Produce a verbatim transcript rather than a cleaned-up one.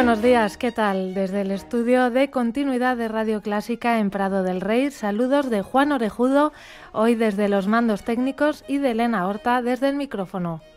buenos días, ¿qué tal? Desde el estudio de continuidad de Radio Clásica en Prado del Rey, saludos de Juan Orejudo, hoy desde los mandos técnicos, y de Elena Horta desde el micrófono.